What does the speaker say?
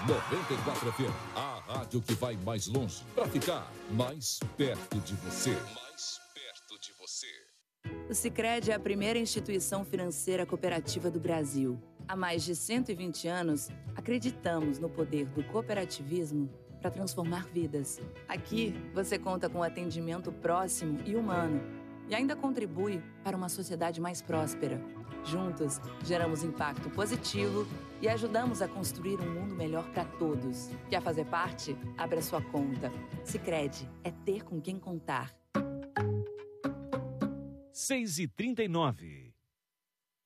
94 FM, a rádio que vai mais longe para ficar mais perto de você. Mais perto de você. O Sicredi é a primeira instituição financeira cooperativa do Brasil. Há mais de 120 anos, acreditamos no poder do cooperativismo para transformar vidas. Aqui, você conta com atendimento próximo e humano e ainda contribui para uma sociedade mais próspera. Juntos, geramos impacto positivo e ajudamos a construir um mundo melhor para todos. Quer fazer parte? Abra sua conta. Sicredi é ter com quem contar. 6h39.